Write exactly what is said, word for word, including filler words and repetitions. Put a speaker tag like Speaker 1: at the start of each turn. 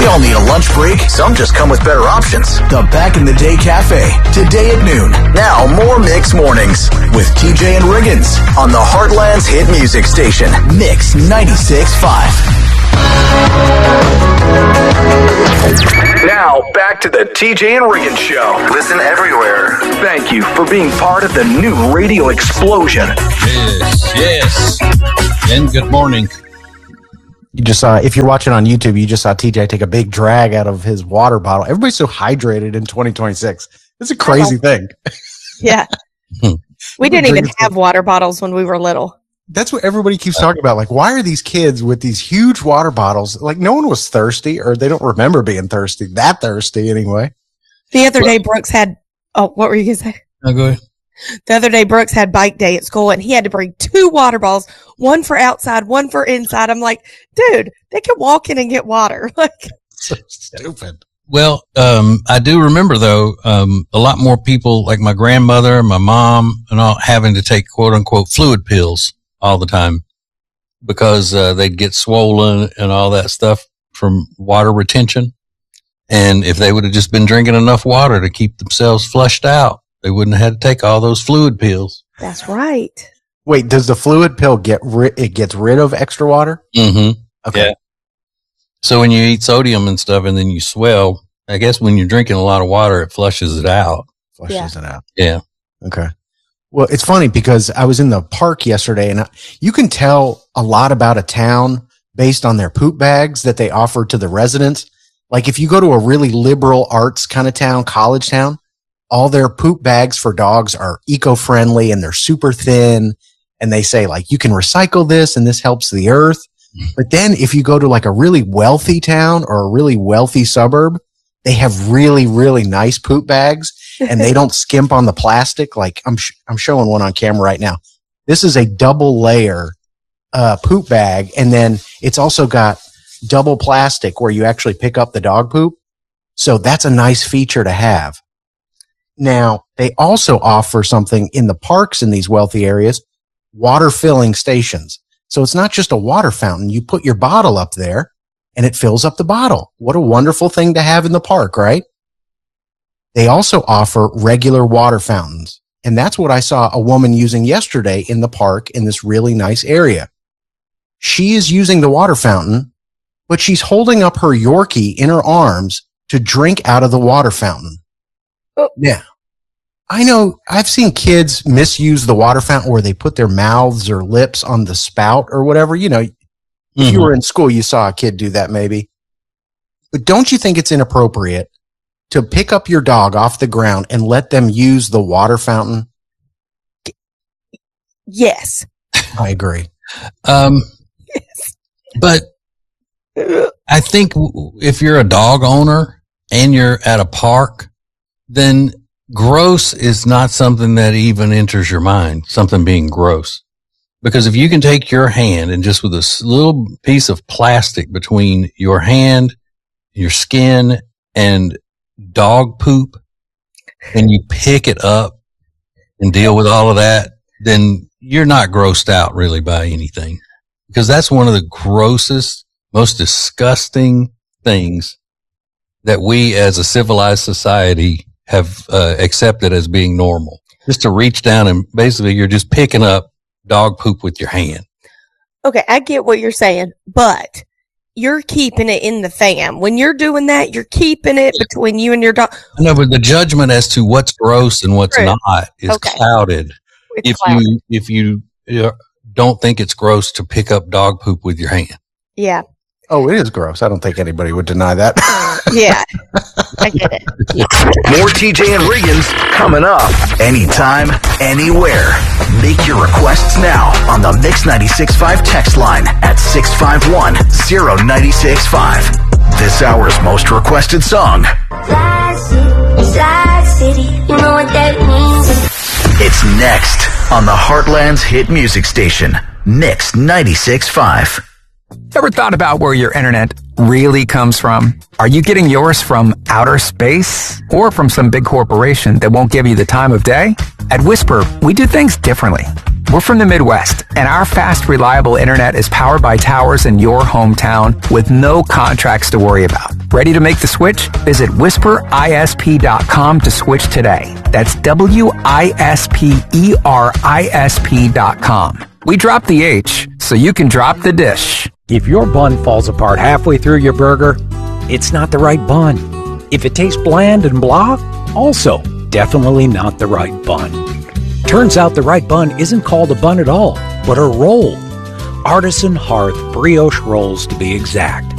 Speaker 1: We all need a lunch break. Some just come with better options. The Back in the Day Cafe, today at noon. Now, more Mix Mornings with T J and Riggins on the Heartland's hit music station, Mix ninety-six point five. Now, back to the T J and Riggins Show. Listen everywhere. Thank you for being part of the new radio explosion.
Speaker 2: Yes, yes. And good morning.
Speaker 3: You just saw, if you're watching on YouTube, you just saw T J take a big drag out of his water bottle. Everybody's so hydrated in twenty twenty-six. It's a crazy thing.
Speaker 4: Yeah. We didn't even have water bottles when we were little.
Speaker 3: That's what everybody keeps talking about. Like, why are these kids with these huge water bottles? Like, no one was thirsty, or they don't remember being thirsty, that thirsty anyway.
Speaker 4: The other day, Brooks had, oh, what were you going to say?
Speaker 2: No, go ahead.
Speaker 4: The other day, Brooks had bike day at school, and he had to bring two water bottles, one for outside, one for inside. I'm like, dude, they can walk in and get water. Like,
Speaker 3: so stupid.
Speaker 2: Well, um, I do remember, though, um, a lot more people, like my grandmother, my mom, and all, having to take quote-unquote fluid pills all the time because uh, they'd get swollen and all that stuff from water retention. And if they would have just been drinking enough water to keep themselves flushed out, they wouldn't have had to take all those fluid pills.
Speaker 4: That's right.
Speaker 3: Wait, does the fluid pill get ri- it gets rid of extra water?
Speaker 2: Mm-hmm.
Speaker 3: Okay.
Speaker 2: Yeah. So when you eat sodium and stuff and then you swell, I guess when you're drinking a lot of water, it flushes it out.
Speaker 3: Flushes
Speaker 4: Yeah.
Speaker 3: it out.
Speaker 2: Yeah.
Speaker 3: Okay. Well, it's funny because I was in the park yesterday, and I, you can tell a lot about a town based on their poop bags that they offer to the residents. Like if you go to a really liberal arts kind of town, college town, all their poop bags for dogs are eco-friendly and they're super thin. And they say like, you can recycle this and this helps the earth. But then if you go to like a really wealthy town or a really wealthy suburb, they have really, really nice poop bags and they don't skimp on the plastic. Like I'm, sh- I'm showing one on camera right now. This is a double layer, uh, poop bag. And then it's also got double plastic where you actually pick up the dog poop. So that's a nice feature to have. Now, they also offer something in the parks in these wealthy areas, water filling stations. So it's not just a water fountain. You put your bottle up there and it fills up the bottle. What a wonderful thing to have in the park, right? They also offer regular water fountains. And that's what I saw a woman using yesterday in the park in this really nice area. She is using the water fountain, but she's holding up her Yorkie in her arms to drink out of the water fountain.
Speaker 4: Oh.
Speaker 3: Now, I know I've seen kids misuse the water fountain where they put their mouths or lips on the spout or whatever. You know, if
Speaker 2: Mm-hmm.
Speaker 3: you were in school, you saw a kid do that maybe. But don't you think it's inappropriate to pick up your dog off the ground and let them use the water fountain?
Speaker 4: Yes.
Speaker 3: I agree.
Speaker 2: Um, but I think w- if you're a dog owner and you're at a park, then gross is not something that even enters your mind, something being gross. Because if you can take your hand and just with a s- little piece of plastic between your hand, your skin, and dog poop, and you pick it up and deal with all of that, then you're not grossed out really by anything. Because that's one of the grossest, most disgusting things that we as a civilized society have uh, accepted as being normal. Just to reach down and basically you're just picking up dog poop with your hand.
Speaker 4: Okay, I get what you're saying, but you're keeping it in the fam. When you're doing that, you're keeping it between you and your dog.
Speaker 2: No, but the judgment as to what's gross and what's
Speaker 4: True.
Speaker 2: not is
Speaker 4: Okay.
Speaker 2: clouded.
Speaker 4: It's
Speaker 2: If
Speaker 4: clouded.
Speaker 2: you if you uh, don't think it's gross to pick up dog poop with your hand.
Speaker 4: Yeah.
Speaker 3: Oh, it is gross. I don't think anybody would deny that.
Speaker 4: Yeah. I get it.
Speaker 1: More T J and Riggins coming up anytime, anywhere. Make your requests now on the Mix ninety-six point five text line at six five one, zero nine six five. This hour's most requested song.
Speaker 5: Fly City, Fly City, you know what that means.
Speaker 1: It's next on the Heartland's hit music station, Mix ninety-six point five.
Speaker 6: Ever thought about where your internet really comes from? Are you getting yours from outer space or from some big corporation that won't give you the time of day? At Whisper, we do things differently. We're from the Midwest, and our fast, reliable internet is powered by towers in your hometown with no contracts to worry about. Ready to make the switch? Visit whisper I S P dot com to switch today. That's W I S P E R I S P dot com. We dropped the H so you can drop the dish.
Speaker 7: If your bun falls apart halfway through your burger, it's not the right bun. If it tastes bland and blah, also definitely not the right bun. Turns out the right bun isn't called a bun at all, but a roll. Artisan Hearth brioche rolls to be exact.